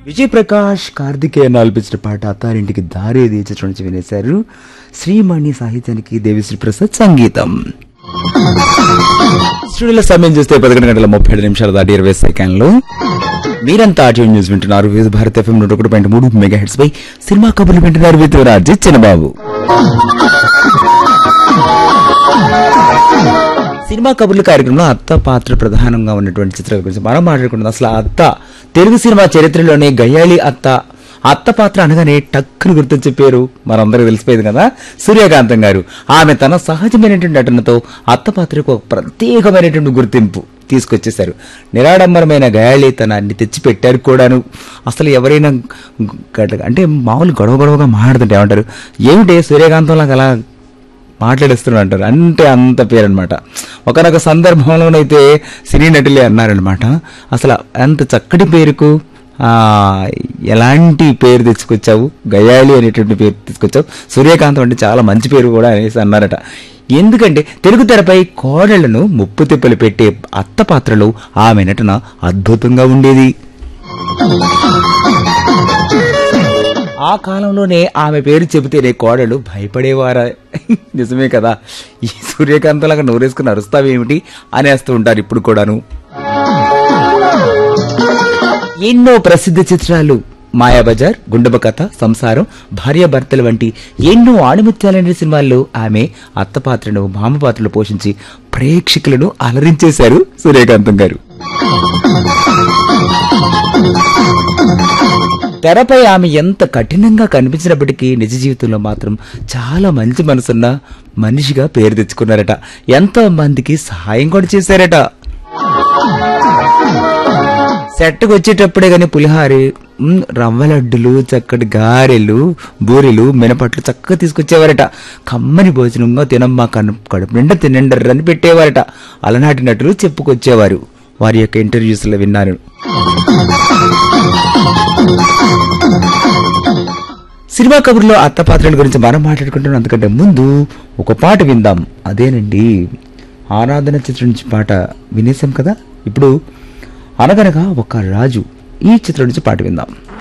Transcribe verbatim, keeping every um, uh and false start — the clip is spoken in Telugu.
విజయ్ ప్రకాష్ కార్తికేయన్ ఆలపించిన పాట అత్తారింటికి దారేది చిత్రం నుంచి వినేశారు. శ్రీమణి సాహిత్యానికి దేవిశ్రీ ప్రసాద్ సంగీతం. స్టూడియోలో సమయం చూస్తే పదకొండు గంటల ముప్పై ఏడు నిమిషాలు దాటి ఇరవై సెకండ్లు. మీరంతా ఆడియో న్యూస్ వింటున్నారు. వివిధ భారత్ ఎఫ్ఎం నూట ఒకటి పాయింట్ మూడు మెగా హెడ్స్ పై సినిమా కబుర్లు వింటున్నారు. With Raji Chinnababu. సినిమా కబుర్లు కార్యక్రమంలో అత్త పాత్ర ప్రధానంగా ఉన్నటువంటి చిత్రాల గురించి మనం మాట్లాడుకుంటున్నాం. అసలు అత్త తెలుగు సినిమా చరిత్రలోనే గయ్యాళి అత్త అత్త పాత్ర అనగానే టక్కును గుర్తొచ్చే పేరు మనందరికీ తెలిసిపోయింది కదా, సూర్యకాంతం గారు. ఆమె తన సహజమైనటువంటి నటనతో అత్త పాత్రకు ఒక ప్రత్యేకమైనటువంటి గుర్తింపు తీసుకొచ్చేశారు. నిరాడంబరమైన గయాళి తనాన్ని తెచ్చిపెట్టారు కూడాను. అసలు ఎవరైనా అంటే మామూలు గొడవ గొడవగా మాట్లాడుతుంటే ఏమంటారు, ఏమిటి సూర్యకాంతంలాగా అలా మాట్లాడేస్తున్నారు అంటారు. అంటే అంత పేరు అనమాట. ఒకనొక సందర్భంలోనైతే సినీ నటులే అన్నారనమాట, అసలు అంత చక్కటి పేరుకు ఎలాంటి పేరు తెచ్చుకొచ్చావు, గయాళి అనేటువంటి పేరు తీసుకొచ్చావు, సూర్యకాంతం అంటే చాలా మంచి పేరు కూడా అనేసి అన్నారట. ఎందుకంటే తెలుగు తెరపై కోడళ్లను ముప్పు తిప్పలు పెట్టే అత్త పాత్రలో ఆమె నటన అద్భుతంగా ఉండేది. ఆ కాలంలోనే ఆమె పేరు చెబితేనే కోడలు భయపడేవారా. నిజమే కదా, ఈ సూర్యకాంతంలాగా నోరేసుకుని అరుస్తావేమిటి అనేస్తూ ఉంటారు ఇప్పుడు కూడాను. ఎన్నో ప్రసిద్ధ చిత్రాలు మాయాబజార్, గుండమ్మ కథ, సంసారం, భార్యాభర్తలు వంటి ఎన్నో ఆణిముత్యాలైన సినిమాల్లో ఆమె అత్త పాత్రను మామ పాత్రలు పోషించి ప్రేక్షకులను అలరించేశారు సూర్యకాంతం గారు. తెరపై ఆమె ఎంత కఠినంగా కనిపించినప్పటికీ నిజ జీవితంలో మాత్రం చాలా మంచి మనసున్న మనిషిగా పేరు తెచ్చుకున్నారట. ఎంతో మందికి సహాయం కూడా చేశారట. సెట్కి వచ్చేటప్పుడే గాని పులిహారి, రవ్వలడ్డులు, చక్కటి గారెలు, బూరెలు, మినపట్లు చక్కగా తీసుకొచ్చేవారట. కమ్మని భోజనంగా తినమ్మా కను కడుపు నిండా తినండర్రని పెట్టేవారట. అలనాటి నటులు చెప్పుకొచ్చేవారు. వారి యొక్క ఇంటర్వ్యూస్ లో విన్నారు. సినిమా కబుర్లో అత్త పాత్రల గురించి మనం మాట్లాడుకుంటున్నాం. అందుకంటే ముందు ఒక పాట విందాం. అదేనండి ఆరాధన చిత్రం నుంచి పాట వినేసాం కదా. ఇప్పుడు అనగనగా ఒక రాజు ఈ చిత్రం నుంచి పాట విందాం.